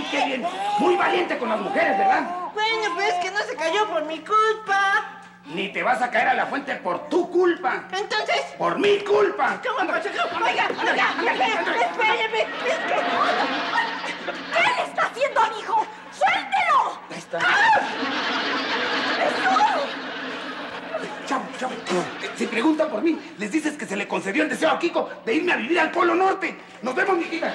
qué bien. Muy valiente con las mujeres, ¿verdad? Bueno, pues es que no se cayó por mi culpa. Ni te vas a caer a la fuente por tu culpa. Entonces... Por mi culpa. ¿Cómo pasa? Oiga, espéreme. ¿Qué le está haciendo al hijo? ¡Suéltelo! Ahí está. ¡Eso! Chavo. Si preguntan por mí, les dices que se le concedió el deseo a Kiko de irme a vivir al Polo Norte. Nos vemos, mijita.